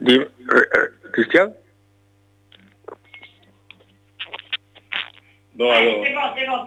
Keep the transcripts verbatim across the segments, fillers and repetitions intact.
Di, Cristian? No, no.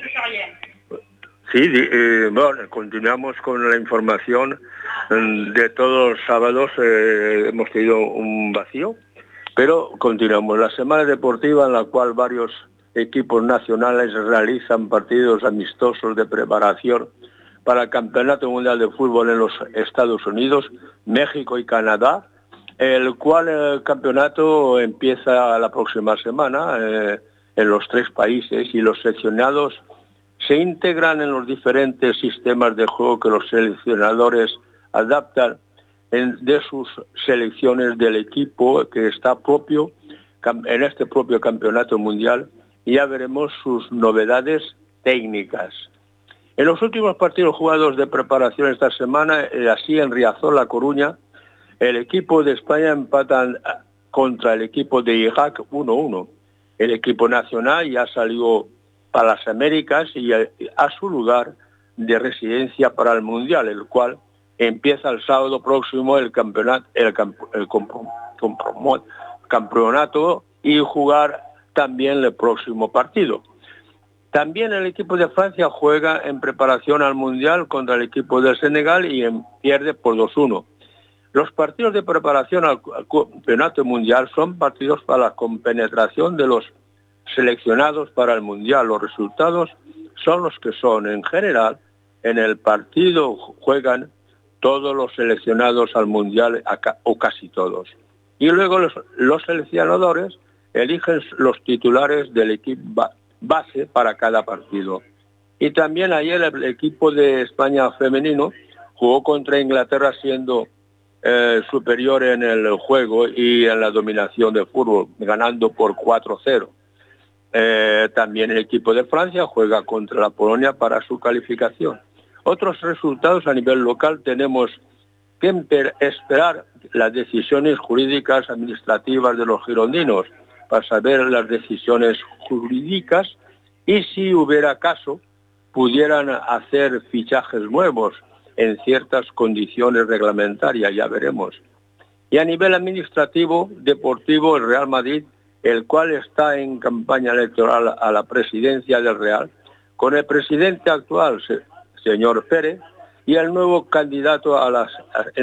Sí, eh, bueno, continuamos con la información de todos los sábados. Eh, hemos tenido un vacío, pero continuamos. La semana deportiva en la cual varios equipos nacionales realizan partidos amistosos de preparación para el Campeonato Mundial de Fútbol en los Estados Unidos, México y Canadá, el cual el campeonato empieza la próxima semana eh, en los tres países, y los seleccionados se integran en los diferentes sistemas de juego que los seleccionadores adaptan en, de sus selecciones del equipo que está propio en este propio campeonato mundial, y ya veremos sus novedades técnicas. En los últimos partidos jugados de preparación esta semana, eh, así en Riazor, La Coruña, el equipo de España empatan contra el equipo de Irak uno uno. El equipo nacional ya salió para las Américas y a, a su lugar de residencia para el Mundial, el cual empieza el sábado próximo el campeonato, el, camp, el comprom, comprom, campeonato y jugar también el próximo partido. También el equipo de Francia juega en preparación al Mundial contra el equipo de Senegal y en, pierde por dos uno. Los partidos de preparación al, al campeonato mundial son partidos para la compenetración de los seleccionados para el Mundial. Los resultados son los que son. En general, en el partido juegan todos los seleccionados al Mundial, o casi todos. Y luego los, los seleccionadores eligen los titulares del equipo base para cada partido. Y también ayer el equipo de España femenino jugó contra Inglaterra siendo eh, superior en el juego y en la dominación de fútbol, ganando por cuatro cero. Eh, también el equipo de Francia juega contra la Polonia para su calificación. Otros resultados a nivel local: tenemos que esperar las decisiones jurídicas administrativas de los girondinos para saber las decisiones jurídicas, y si hubiera caso pudieran hacer fichajes nuevos en ciertas condiciones reglamentarias, ya veremos. Y a nivel administrativo, deportivo, el Real Madrid, el cual está en campaña electoral a la presidencia del Real, con el presidente actual, señor Pérez, y el nuevo candidato a, las,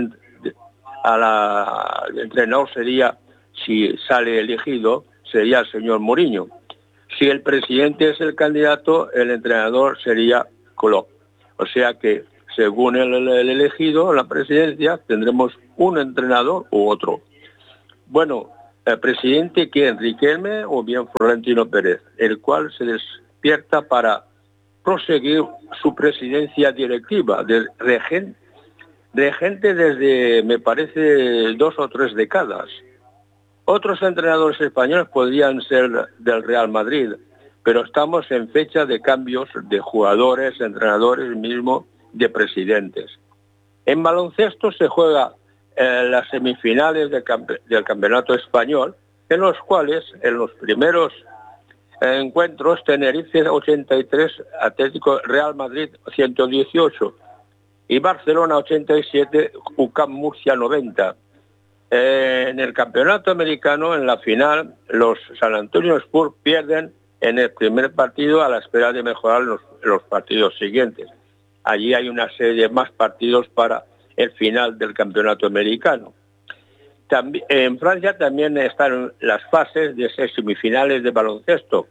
a la el entrenador sería, si sale elegido, sería el señor Mourinho. Si el presidente es el candidato, el entrenador sería Klopp. O sea que, según el, el elegido, la presidencia, tendremos un entrenador u otro. Bueno, el presidente, ¿quién? Riquelme o bien Florentino Pérez, el cual se despierta para proseguir su presidencia directiva de regente, regente desde, me parece, dos o tres décadas. Otros entrenadores españoles podrían ser del Real Madrid, pero estamos en fecha de cambios de jugadores, entrenadores, mismo de presidentes. En baloncesto se juega eh, las semifinales de campe del Campeonato Español, en los cuales, en los primeros eh, encuentros, Tenerife ochenta y tres, Atlético Real Madrid ciento dieciocho y Barcelona ochenta y siete, U C A M Murcia noventa. Eh, en el campeonato americano, en la final, los San Antonio Spurs pierden en el primer partido a la espera de mejorar los, los partidos siguientes. Allí hay una serie de más partidos para el final del campeonato americano. También, en Francia también están las fases de semifinales de baloncesto.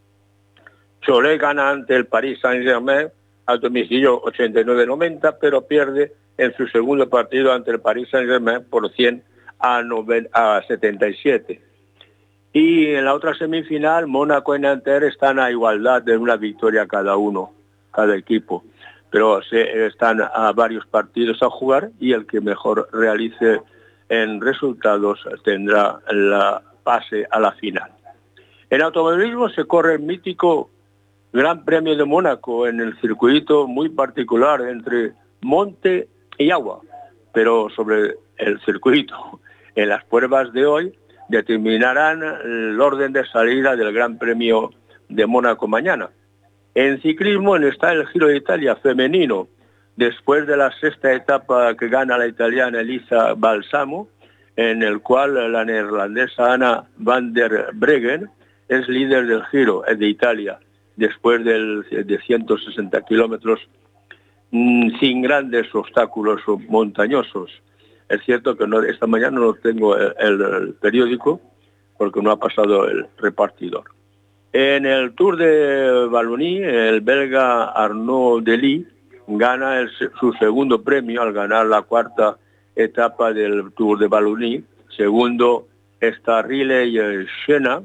Cholet gana ante el Paris Saint-Germain a domicilio ochenta y nueve noventa, pero pierde en su segundo partido ante el Paris Saint-Germain por cien a setenta y siete. Y en la otra semifinal, Mónaco y Nanterre están a igualdad de una victoria cada uno, cada equipo. Pero se, están a varios partidos a jugar, y el que mejor realice en resultados tendrá la pase a la final. En automovilismo se corre el mítico Gran Premio de Mónaco en el circuito muy particular entre monte y agua, pero sobre el circuito. En las pruebas de hoy determinarán el orden de salida del Gran Premio de Mónaco mañana. En ciclismo está el Giro de Italia femenino. Después de la sexta etapa que gana la italiana Elisa Balsamo, en el cual la neerlandesa Anna van der Breggen es líder del Giro de Italia, después del, de ciento sesenta kilómetros, mmm, sin grandes obstáculos montañosos. Es cierto que no, esta mañana no tengo el, el, el periódico, porque no ha pasado el repartidor. En el Tour de Wallonie, el belga Arnaud Delis gana el, su segundo premio al ganar la cuarta etapa del Tour de Wallonie. Segundo está Riley Senna,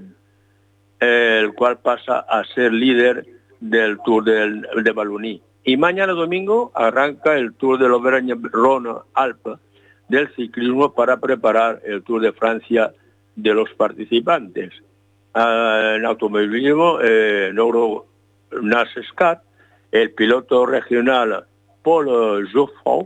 el cual pasa a ser líder del Tour de, de Wallonie. Y mañana domingo arranca el Tour de l'Auvergne-Rhône-Alpes del ciclismo para preparar el Tour de Francia de los participantes. Uh, en automovilismo, eh, en Euro Nascar, el piloto regional Paul Joffon,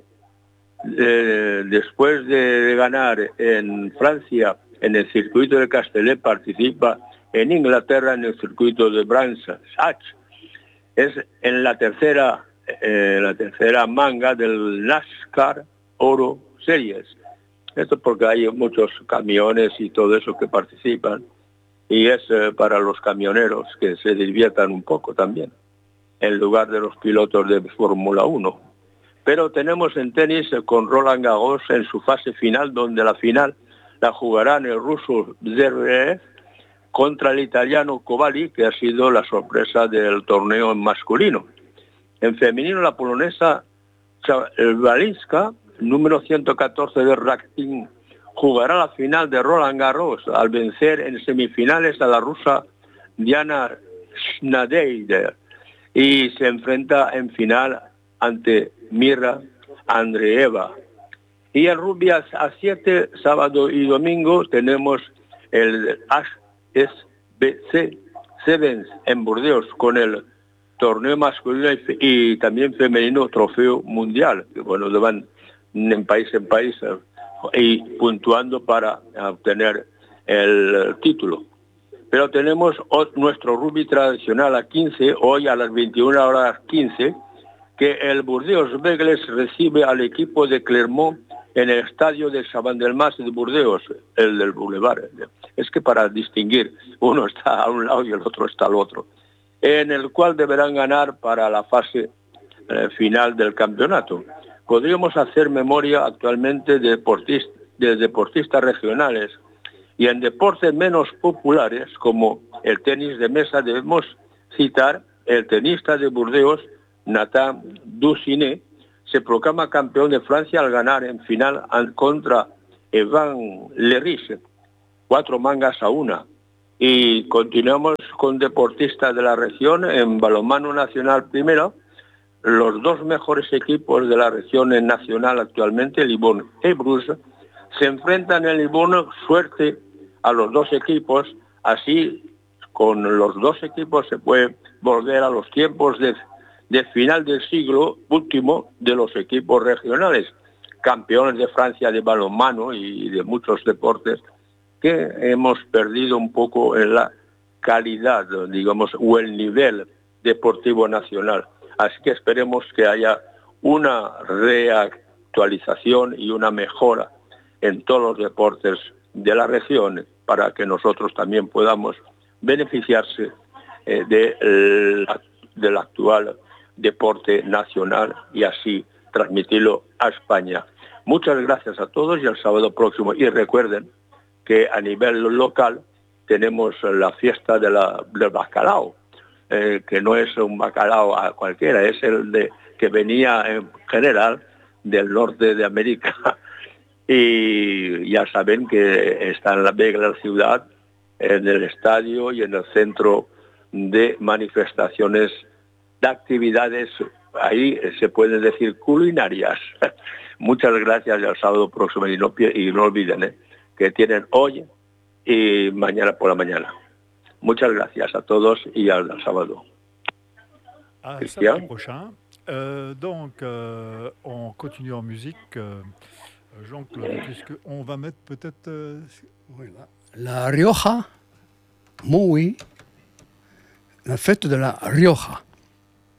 eh, después de ganar en Francia en el circuito de Castellet, participa en Inglaterra en el circuito de Brands Hatch. Es en la tercera, eh, la tercera manga del NASCAR Oro Series. Esto porque hay muchos camiones y todo eso que participan, y es eh, para los camioneros que se diviertan un poco también, en lugar de los pilotos de Fórmula uno. Pero tenemos en tenis eh, con Roland Garros en su fase final, donde la final la jugarán el ruso Zverev contra el italiano Covalli, que ha sido la sorpresa del torneo en masculino. En femenino, la polonesa Walinska, número ciento catorce de ranking, jugará la final de Roland Garros al vencer en semifinales a la rusa Diana Schneider y se enfrenta en final ante Mira Andreeva. Y en rugby a siete, sábado y domingo, tenemos el H S B C Sevens en Burdeos con el torneo masculino y, y también femenino trofeo mundial, que bueno, van en país en país y puntuando para obtener el título. Pero tenemos nuestro rugby tradicional a quince, hoy a las veintiuna horas quince, que el Burdeos Begles recibe al equipo de Clermont en el estadio de Chabandelmas de Burdeos, el del Boulevard. Es que para distinguir, uno está a un lado y el otro está al otro, en el cual deberán ganar para la fase eh, final del campeonato. Podríamos hacer memoria actualmente de deportistas, de deportistas regionales, y en deportes menos populares como el tenis de mesa debemos citar el tenista de Burdeos, Nathan Ducinet, se proclama campeón de Francia al ganar en final contra Evan Lerich, cuatro mangas a una. Y continuamos con deportistas de la región en balonmano nacional primero. Los dos mejores equipos de la región en nacional actualmente, Libourne y Bruges, se enfrentan en Libourne. Suerte a los dos equipos, así con los dos equipos se puede volver a los tiempos de, de final del siglo último de los equipos regionales, campeones de Francia de balonmano y de muchos deportes que hemos perdido un poco en la calidad, digamos, o el nivel deportivo nacional. Así que esperemos que haya una reactualización y una mejora en todos los deportes de la región para que nosotros también podamos beneficiarse eh, de la, del actual deporte nacional y así transmitirlo a España. Muchas gracias a todos y al sábado próximo. Y recuerden que a nivel local tenemos la fiesta de la, del bacalao. Eh, que no es un bacalao a cualquiera, es el de que venía en general del norte de América. Y ya saben que está en la Vega ciudad, en el estadio y en el centro de manifestaciones, de actividades, ahí se puede decir culinarias. Muchas gracias y al sábado próximo, y no, y no olviden eh, que tienen hoy y mañana por la mañana. Muchas gracias a todos y al, al sábado. À samedi prochain. Euh, donc, euh, on continue en musique. Euh, Jean-Claude, on va mettre peut-être... Euh... Oui, la, la Rioja, muy, la fête de la Rioja.